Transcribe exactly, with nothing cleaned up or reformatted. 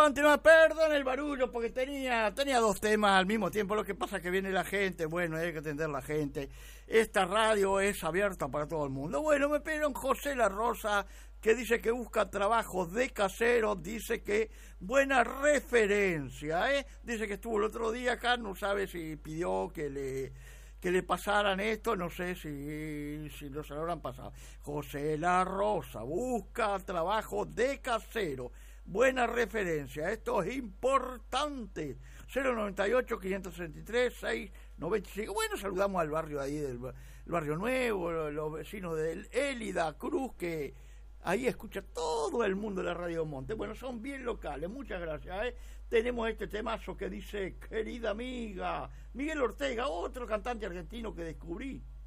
continuamos, perdón el barullo, porque tenía tenía dos temas al mismo tiempo. Lo que pasa es que viene la gente, bueno, hay que atender la gente. Esta radio es abierta para todo el mundo. Bueno, me pidieron José La Rosa, que dice que busca trabajos de casero, dice que buena referencia, ¿eh? Dice que estuvo el otro día acá, no sabe si pidió que le... que le pasaran esto, no sé si, si no se lo habrán pasado. José La Rosa busca trabajo de casero, buena referencia, esto es importante. Cero noventa y ocho, quinientos sesenta y tres, seis noventa y cinco. Bueno, saludamos al barrio ahí del el barrio nuevo, los, los vecinos del Élida Cruz, que ahí escucha todo el mundo de la Radio Monte. Bueno, son bien locales, muchas gracias, ¿eh? Tenemos este temazo que dice, querida amiga, Miguel Ortega, otro cantante argentino que descubrí.